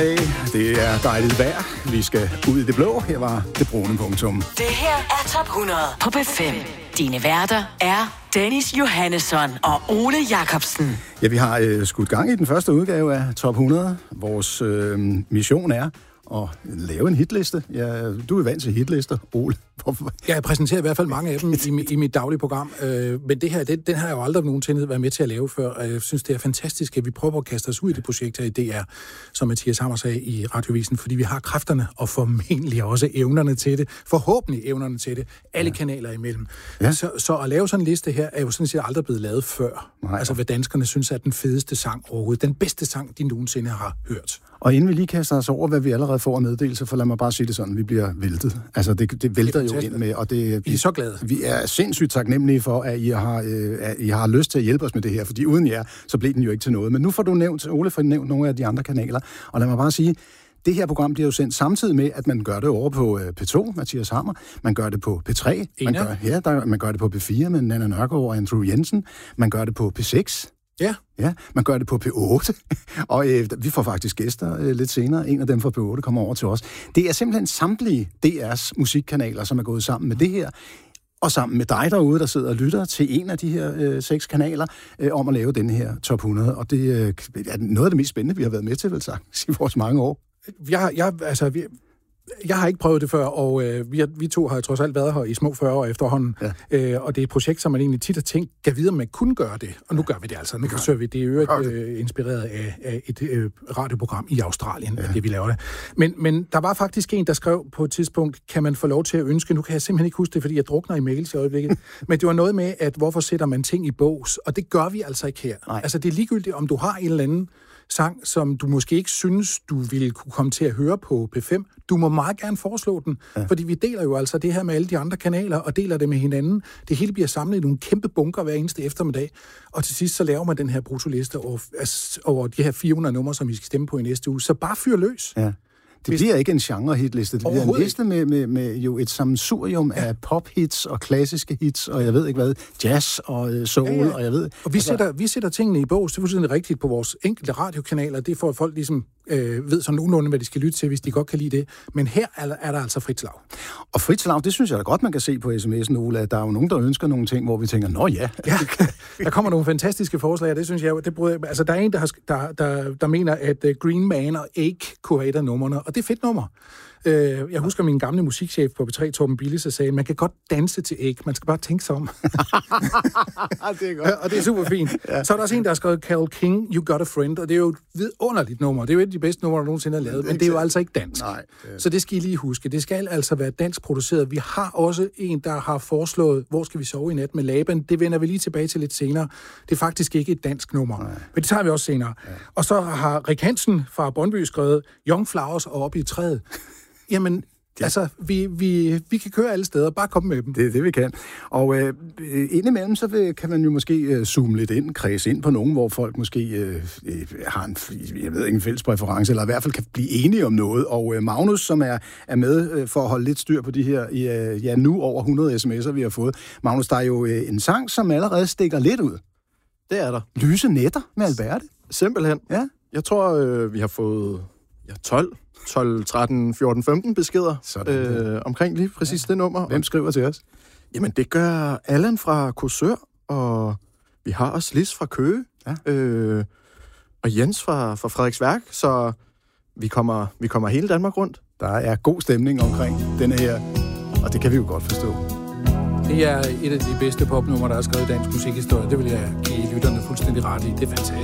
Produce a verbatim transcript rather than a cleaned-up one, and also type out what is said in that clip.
Hey, det er dejligt vejr. Vi skal ud i det blå. Her var det brune punktum. Det her er Top hundrede på B fem. Dine værter er Dennis Johannesson og Ole Jacobsen. Ja, vi har øh, skudt gang i den første udgave af Top hundrede. Vores øh, mission er at lave en hitliste. Ja, du er vant til hitlister, Ole. Hvorfor? Jeg præsenterer i hvert fald mange af dem i, i mit daglige program, øh, men det her, det, den har jeg jo aldrig nogensinde været med til at lave før, og jeg synes, det er fantastisk, at vi prøver at kaste os ud i det projekt her i D R, som Mathias Hammer sagde i Radiovisen, fordi vi har kræfterne og formentlig også evnerne til det, forhåbentlig evnerne til det, alle ja. kanaler imellem. Ja. Så, så at lave sådan en liste her, er jo sådan set aldrig blevet lavet før. Nej. Altså, hvad danskerne synes er den fedeste sang overhovedet, den bedste sang, de nogensinde har hørt. Og inden vi lige kaster os over, hvad vi allerede får af meddelelser, for lad mig bare sige det sådan, vi bliver væltet. Altså, det, det vælter det jo ind med, og det, vi er så glade. Vi er sindssygt taknemmelige for, at I har, øh, at I har lyst til at hjælpe os med det her, fordi uden jer, så blev den jo ikke til noget. Men nu får du nævnt, Ole får nævnt nogle af de andre kanaler, og lad mig bare sige, det her program bliver jo sendt samtidig med, at man gør det over på P to, Mathias Hammer, man gør det på P tre, man gør, ja, der, man gør det på P fire med Nanna Nørgaard og Andrew Jensen, man gør det på P seks, ja, ja, man gør det på P otte, og øh, vi får faktisk gæster øh, lidt senere. En af dem fra P otte kommer over til os. Det er simpelthen samtlige D R's musikkanaler, som er gået sammen med det her, og sammen med dig derude, der sidder og lytter til en af de her øh, seks kanaler, øh, om at lave den her Top hundrede. Og det øh, er noget af det mest spændende, vi har været med til, vel sagt, i vores mange år. Jeg, jeg, altså, vi, jeg har ikke prøvet det før, og øh, vi, vi to har trods alt været her i små fyrre år efterhånden. Ja. Øh, og det er et projekt, som man egentlig tit har tænkt, kan vide, om man kunne gøre det. Og nu gør vi det altså. Nu forsøger vi det i øvrigt øh, inspireret af, af et øh, radioprogram i Australien, ja. det vi laver det. Men, men der var faktisk en, der skrev på et tidspunkt, kan man få lov til at ønske, nu kan jeg simpelthen ikke huske det, fordi jeg drukner i mails i øjeblikket, men det var noget med, at hvorfor sætter man ting i bås? Og det gør vi altså ikke her. Nej. Altså det er ligegyldigt, om du har en eller anden sang, som du måske ikke synes, du ville kunne komme til at høre på P fem. Du må meget gerne foreslå den, ja. fordi vi deler jo altså det her med alle de andre kanaler, og deler det med hinanden. Det hele bliver samlet i nogle kæmpe bunker hver eneste eftermiddag, og til sidst så laver man den her brutoliste over, altså, over de her fire hundrede numre, som vi skal stemme på i næste uge. Så bare fyr løs. Ja. Det bliver ikke en genre-hitliste, det bliver en liste med, med, med jo et sammensurium ja. af pop-hits og klassiske hits, og jeg ved ikke hvad, jazz og soul, ja, ja. og jeg ved... Og vi, altså, sætter, vi sætter tingene i bås, det er fuldstændig rigtigt på vores enkelte radiokanaler, det får folk ligesom øh, ved sådan nogenlunde, hvad de skal lytte til, hvis de godt kan lide det. Men her er, er der altså frit slag. Og frit slag, det synes jeg da godt, man kan se på sms'en, Ole, at der er jo nogen, der ønsker nogle ting, hvor vi tænker, nå ja. ja der kommer nogle fantastiske forslag, og det synes jeg, det bryder, altså der er en, der, har, der, der, der mener, at Green Man og Ache kunne have et af numrene, og det er fedt nummer. Jeg husker min gamle musikchef på P tre, Torben Bille, så sagde, man kan godt danse til Ache, man skal bare tænke sig om. det er godt. Og det er super fint. Ja. Så er der også en, der har skrevet Carole King, You Got a Friend, og det er jo et vidunderligt nummer. Det er jo et af de bedste numre, der nogensinde er lavet, men det er jo altså ikke dansk. Nej, det... Så det skal I lige huske. Det skal altså være dansk produceret. Vi har også en, der har foreslået, hvor skal vi sove i nat med Laban. Det vender vi lige tilbage til lidt senere. Det er faktisk ikke et dansk nummer, Nej. men det tager vi også senere. Ja. Og så har Rik Hansen fra Brøndby skrevet Young Flowers og Op i træet. Jamen, ja. altså, vi, vi, vi kan køre alle steder. Bare komme med dem. Det er det, vi kan. Og øh, indimellem, så vil, kan man jo måske øh, zoome lidt ind, kredse ind på nogen, hvor folk måske øh, øh, har en, jeg ved ikke, en fælles præference, eller i hvert fald kan blive enige om noget. Og øh, Magnus, som er, er med øh, for at holde lidt styr på de her, øh, ja, nu over hundrede sms'er, vi har fået. Magnus, der er jo øh, en sang, som allerede stikker lidt ud. Det er der. Lyse nætter med Alberte. Simpelthen. Ja. Jeg tror, øh, vi har fået ja, tolv, tretten, fjorten, femten beskeder Sådan, øh, omkring lige præcis ja. det nummer. Hvem skriver til os? Jamen, det gør Allan fra Korsør, og vi har også Lis fra Køge, ja. øh, og Jens fra, fra Frederiksværk, så vi kommer, vi kommer hele Danmark rundt. Der er god stemning omkring denne her, og det kan vi jo godt forstå. Det er et af de bedste popnumre, der er skrevet i dansk musikhistorie. Det vil jeg give lytterne fuldstændig ret i. Det er fantastisk.